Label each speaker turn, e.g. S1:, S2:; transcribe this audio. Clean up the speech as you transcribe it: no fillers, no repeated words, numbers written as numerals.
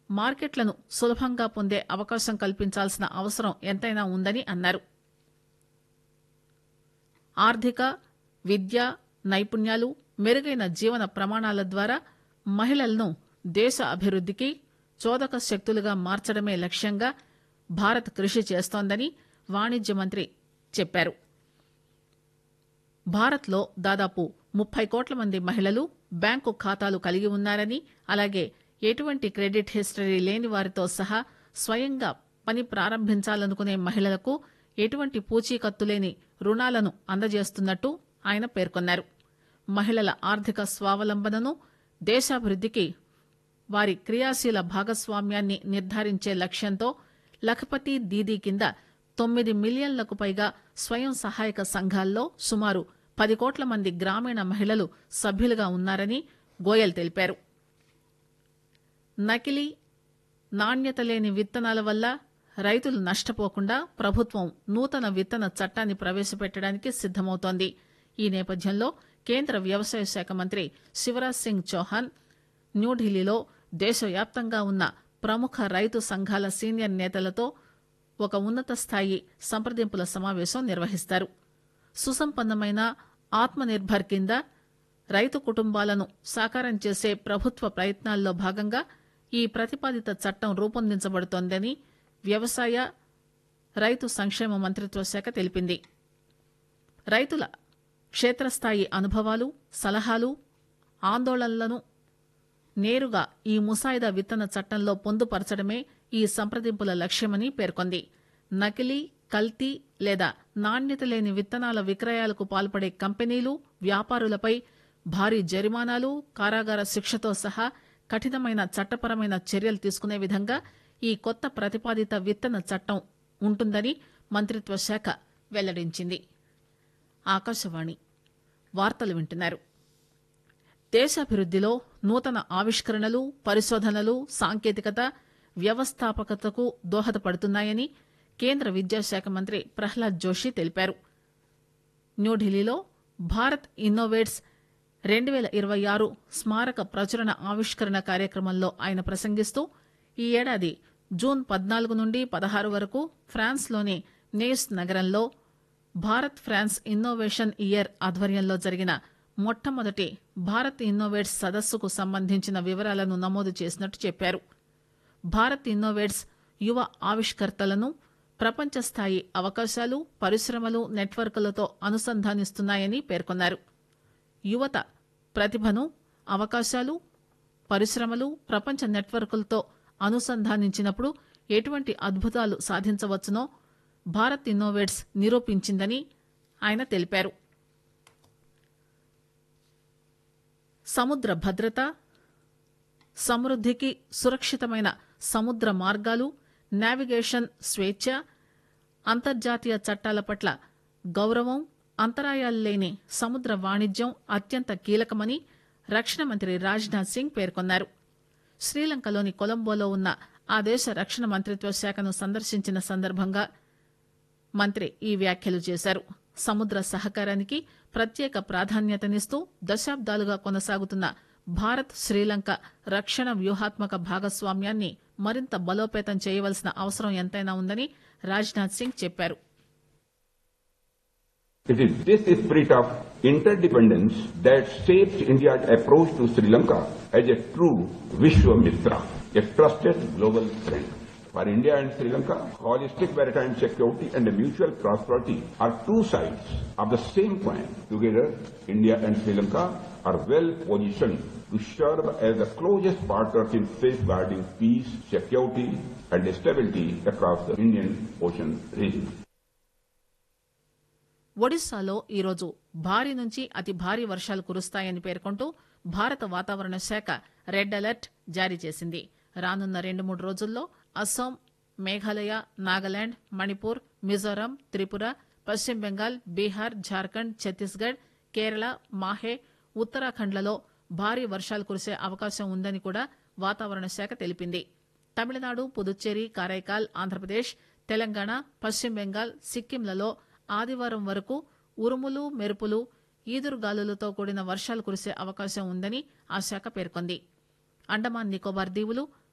S1: మార్కెట్లను సులభంగా పొందే అవకాశం కల్పించాల్సిన అవసరం ఎంతైనా ఉందని అన్నారు. ఆర్థిక, విద్య, నైపుణ్యాలు, మెరుగైన జీవన ప్రమాణాల ద్వారా మహిళలను దేశ అభివృద్దికి చోదక శక్తులుగా మార్చడమే లక్ష్యంగా భారత్ కృషి చేస్తోందని వాణిజ్య మంత్రి చెప్పారు. భారత్లో దాదాపు 30 కోట్ల మంది మహిళలు బ్యాంకు ఖాతాలు కలిగి ఉన్నారని, అలాగే ఎటువంటి క్రెడిట్ హిస్టరీ లేని వారితో సహా స్వయంగా పని ప్రారంభించాలనుకునే మహిళలకు ఎటువంటి పూచీకత్తు లేని రుణాలను అందజేస్తున్నట్టు ఆయన పేర్కొన్నారు. మహిళల ఆర్థిక స్వావలంబనను, దేశాభివృద్దికి వారి క్రియాశీల భాగస్వామ్యాన్ని నిర్ధారించే లక్ష్యంతో లఖపతి దీదీ కింద 9 మిలియన్లకు పైగా స్వయం సహాయక సంఘాల్లో సుమారు 10 కోట్ల మంది గ్రామీణ మహిళలు సభ్యులుగా ఉన్నారని గోయల్ తెలిపారు. నకిలీ, నాణ్యత లేని విత్తనాల వల్ల రైతులు నష్టపోకుండా ప్రభుత్వం నూతన విత్తన చట్టాన్ని ప్రవేశపెట్టడానికి సిద్దమవుతోంది. ఈ నేపథ్యంలో కేంద్ర వ్యవసాయ శాఖ మంత్రి శివరాజ్ సింగ్ చౌహాన్ న్యూఢిల్లీలో దేశవ్యాప్తంగా ఉన్న ప్రముఖ రైతు సంఘాల సీనియర్ నేతలతో ఒక ఉన్నత స్థాయి సంప్రదింపుల సమావేశం నిర్వహిస్తారు. సుసంపన్నమైన ఆత్మనిర్భర్ కింద రైతు కుటుంబాలను సాకారం చేసే ప్రభుత్వ ప్రయత్నాల్లో భాగంగా ఈ ప్రతిపాదిత చట్టం రూపొందించబడుతోందని వ్యవసాయ, రైతు సంక్షేమ మంత్రిత్వ శాఖ తెలిపింది. రైతుల క్షేత్రస్థాయి అనుభవాలు, సలహాలు, ఆందోళనలను నేరుగా ఈ ముసాయిదా విత్తన చట్టంలో పొందుపరచడమే ఈ సంప్రదింపుల లక్ష్యమని పేర్కొంది. నకిలీ, కల్తీ లేదా నాణ్యత లేని విత్తనాల విక్రయాలకు పాల్పడే కంపెనీలు, వ్యాపారులపై భారీ జరిమానాలు, కారాగార శిక్షతో సహా కఠినమైన చట్టపరమైన చర్యలు తీసుకునే విధంగా ఈ కొత్త ప్రతిపాదిత విత్తన చట్టం ఉంటుందని మంత్రిత్వ శాఖ వెల్లడించింది. ఆకాశవాణి వార్తలు వింటున్నారు. దేశాభివృద్దిలో నూతన ఆవిష్కరణలు, పరిశోధనలు, సాంకేతికత, వ్యవస్థాపకతకు దోహదపడుతున్నాయని కేంద్ర విద్యాశాఖ మంత్రి ప్రహ్లాద్ జోషి తెలిపారు. న్యూఢిల్లీలో భారత్ ఇన్నోవేట్స్ 2026 స్మారక ప్రచురణ ఆవిష్కరణ కార్యక్రమంలో ఆయన ప్రసంగిస్తూ ఈ ఏడాది జూన్ 14 నుండి 16 వరకు ఫ్రాన్స్లోని నేస్ నగరంలో భారత్ ఫ్రాన్స్ ఇన్నోవేషన్ ఇయర్ ఆధ్వర్యంలో జరిగిన మొట్టమొదటి భారత్ ఇన్నోవేట్స్ సదస్సుకు సంబంధించిన వివరాలను నమోదు చేసినట్టు చెప్పారు. భారత్ ఇన్నోవేట్స్ యువ ఆవిష్కర్తలను ప్రపంచ స్థాయి అవకాశాలు, పరిశ్రమలు, నెట్వర్క్లతో అనుసంధానిస్తున్నాయని పేర్కొన్నారు. యువత ప్రతిభను, అవకాశాలు, పరిశ్రమలు, ప్రపంచ నెట్వర్క్లతో అనుసంధానించినప్పుడు ఎటువంటి అద్భుతాలు సాధించవచ్చునో భారత్ ఇన్నోవేట్స్ నిరూపించిందని ఆయన తెలిపారు. సముద్ర భద్రత, సమృద్దికి సురక్షితమైన సముద్ర మార్గాలు, నావిగేషన్ స్వేచ్ఛ, అంతర్జాతీయ చట్టాల పట్ల గౌరవం, అంతరాయాలు లేని సముద్ర వాణిజ్యం అత్యంత కీలకమని రక్షణ మంత్రి రాజ్నాథ్ సింగ్ పేర్కొన్నారు. శ్రీలంకలోని కొలంబోలో ఉన్న ఆ దేశ రక్షణ మంత్రిత్వ శాఖను సందర్శించిన సందర్భంగా మంత్రి ఈ వ్యాఖ్యలు చేశారు. సముద్ర సహకారానికి ప్రత్యేక ప్రాధాన్యతనిస్తూ దశాబ్దాలుగా కొనసాగుతున్న భారత్ శ్రీలంక రక్షణ వ్యూహాత్మక భాగస్వామ్యాన్ని మరింత బలోపేతం చేయవలసిన అవసరం ఎంతైనా ఉందని రాజ్నాథ్ సింగ్ చెప్పారు.
S2: It is this spirit of interdependence that shapes India's approach to Sri Lanka as a true Vishwamitra, a trusted global friend. For India and Sri Lanka, holistic maritime security and mutual prosperity are two sides of the same coin. Together, India and Sri Lanka are well positioned to serve as the closest partners in safeguarding peace, security, and stability across the Indian Ocean region.
S1: ఒడిశాలో ఈరోజు భారీ నుంచి అతి భారీ వర్షాలు కురుస్తాయని పేర్కొంటూ భారత వాతావరణ శాఖ రెడ్ అలర్ట్ జారీ చేసింది. రానున్న 2-3 రోజుల్లో అస్సాం, మేఘాలయ, నాగాలాండ్, మణిపూర్, మిజోరాం, త్రిపుర, పశ్చిమ బెంగాల్, బీహార్, జార్ఖండ్, ఛత్తీస్గఢ్, కేరళ, మాహే, ఉత్తరాఖండ్లలో భారీ వర్షాలు కురిసే అవకాశం ఉందని కూడా వాతావరణ శాఖ తెలిపింది. తమిళనాడు, పుదుచ్చేరి, కారైకాల్, ఆంధ్రప్రదేశ్, తెలంగాణ, పశ్చిమ బెంగాల్, సిక్కింలలో ఆదివారం వరకు ఉరుములు, మెరుపులు, ఈదురుగాలులతో కూడిన వర్షాలు కురిసే అవకాశం ఉందని ఆ శాఖ పేర్కొంది. అండమాన్ నికోబార్ దీవులు,